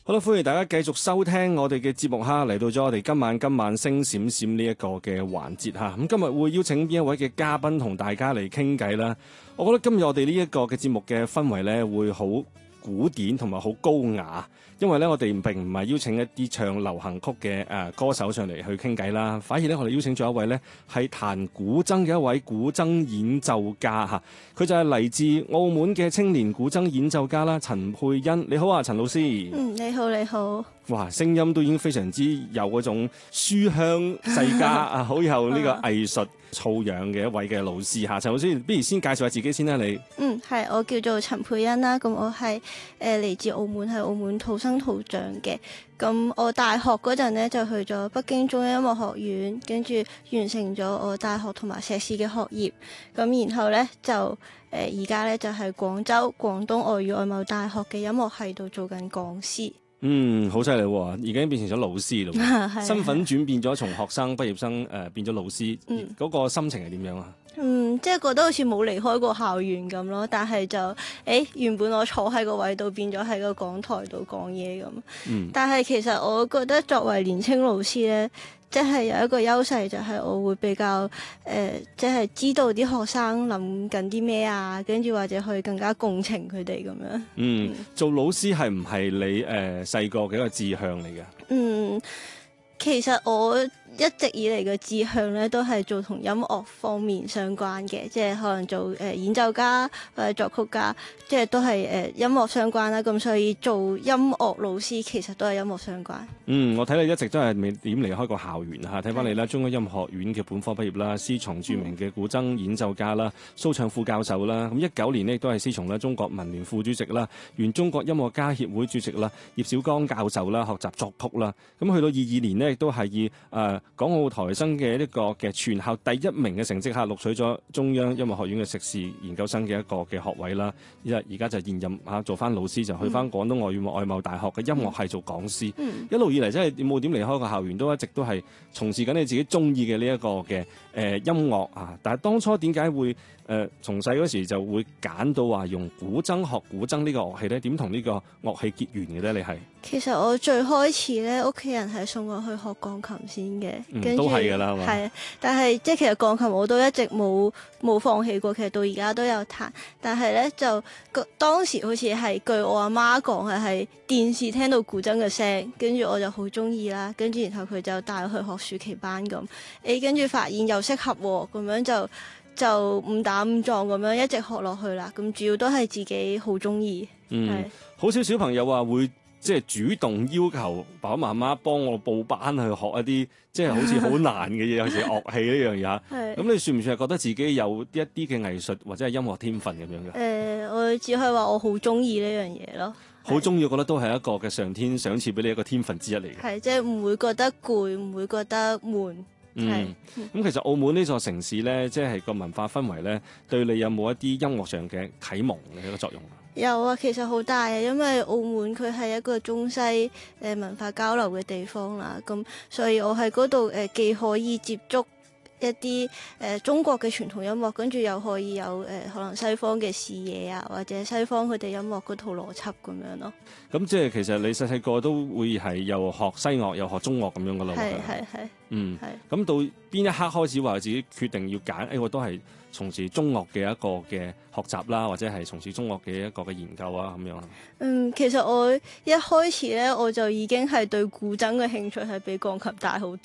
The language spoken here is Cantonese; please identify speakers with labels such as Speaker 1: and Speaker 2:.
Speaker 1: 好啦，歡迎大家繼續收聽我哋嘅節目哈，嚟到咗我哋今晚星閃閃呢一個嘅環節哈。咁今日會邀請邊一位嘅嘉賓同大家嚟傾偈啦。我覺得今日我哋呢一個嘅節目嘅氛圍呢，會好古典同埋好高雅，因為咧我哋並唔係邀請一啲唱流行曲嘅歌手上嚟去傾偈啦，反而咧我哋邀請咗一位咧係彈古箏嘅一位古箏演奏家嚇，佢就係嚟自澳門嘅青年古箏演奏家啦，陳沛欣。你好啊，陳老師。
Speaker 2: 你好，你好。
Speaker 1: 哇，聲音都已經非常之有嗰種書香世家啊，好有呢個藝術素養嘅一位嘅老師嚇。陳老師，不如先介紹下自己先啦，你。
Speaker 2: 係，我叫做陳沛欣啦。咁我係嚟自澳門，係澳門土生土長嘅。咁我大學嗰陣呢，就去咗北京中央音樂學院，跟住完成咗我大學同埋碩士嘅學業。咁然後呢，就而家呢，就係廣州廣東外語外貿大學嘅音樂系度做緊講師。
Speaker 1: 好犀利喎！已經變成咗老師咯，身份轉變咗，從學生畢業生變咗老師，嗰個心情係點樣啊？
Speaker 2: 即係覺得好似冇離開過校園咁咯，但係就原本我坐喺個位度，變咗喺個講台度講嘢咁。但係其實我覺得作為年青老師呢，即係有一個優勢，就係我會比較即係知道啲學生諗緊啲咩啊，跟住或者去更加共情佢哋咁樣。
Speaker 1: 做老師係唔係你細個嘅一個志向嚟嘅？
Speaker 2: 其實我一直以嚟嘅志向咧，都係做同音樂方面相關嘅，即係可能做演奏家或者作曲家，即係都係音樂相關啦。咁所以做音樂老師其實都係音樂相關。我
Speaker 1: 睇你一直都係未點離開過校園嚇，睇翻你啦，中央音樂學院嘅本科畢業啦，師從著名嘅古箏演奏家啦，蘇暢副教授啦。咁19年呢，亦都係師從咧中國文聯副主席啦，原中國音樂家協會主席啦，葉小剛教授啦，學習作曲啦。咁去到22年呢，亦都係以港澳台生嘅呢個嘅全校第1名嘅成績下錄取咗中央音樂學院嘅碩士研究生嘅一個嘅學位啦。而家就現任做翻老師，就去翻廣東外貿大學嘅音樂系做講師。一路以嚟真係冇點離開過校園，都一直都係從事緊你自己中意嘅呢一個嘅音樂啊。但係當初點解會從細嗰時就會揀到話用古箏學古箏呢個樂器咧？點同呢個樂器結緣嘅咧？你係？
Speaker 2: 其實我最開始咧，屋企人係送我去學鋼琴先嘅，跟住
Speaker 1: 都係㗎啦，係嘛？
Speaker 2: 係啊，但係即係其實鋼琴我都一直冇放棄過，其實到而家都有彈。但係咧就當時好似係據我阿媽講係喺電視聽到古箏嘅聲，跟住我就好中意啦。跟住然後佢就帶我去學暑期班咁，跟住發現又適合喎，咁樣就誤打誤撞咁樣一直學落去啦。咁主要都係自己好中意。
Speaker 1: 好少小朋友話會即係主動要求爸爸媽媽幫我報班去學一啲即係好似好難嘅嘢，有時樂器呢樣嘢。咁你算唔算係覺得自己有一啲嘅藝術或者係音樂天分咁樣嘅？
Speaker 2: 我只可以話我好中意呢樣嘢咯。
Speaker 1: 好中意，我覺得都係一個嘅上天賞賜俾你一個天分之一嚟嘅。
Speaker 2: 係，即係唔會覺得攰，唔會覺得悶。
Speaker 1: 咁其實澳門呢座城市咧，即係個文化氛圍咧，對你有冇一啲音樂上嘅啟蒙嘅一個作用？
Speaker 2: 有啊，其實好大啊，因為澳門佢係一個中西文化交流嘅地方啦，咁所以我喺嗰度既可以接觸一啲中國嘅傳統音樂，跟住又可以有可能西方嘅視野啊，或者西方佢哋音樂嗰套邏輯咁樣咯。咁
Speaker 1: 即係其實你細細個都會係又學西樂又學中樂咁樣噶啦。
Speaker 2: 係。
Speaker 1: 咁到邊一刻開始話自己決定要揀？我都係從事中樂嘅一個嘅學習啦，或者係從事中樂嘅一個嘅研究啊咁樣。
Speaker 2: 其實我一開始咧，我就已經係對古箏嘅興趣係比鋼琴大好